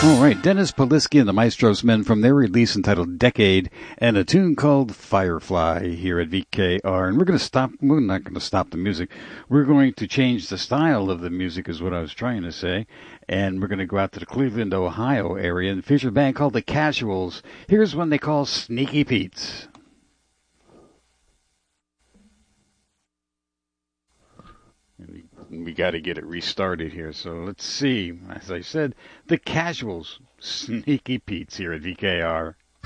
All right, Dennis Polisky and the Maestros Men from their release entitled Decade and a tune called Firefly here at VKR. And we're not going to stop the music. We're going to change the style of the music is what I was trying to say. And we're going to go out to the Cleveland, Ohio area and feature a band called The Casuals. Here's one they call Sneaky Pete's. We got to get it restarted here. So let's see. As I said, The Casuals, Sneaky Pete's here at VKR.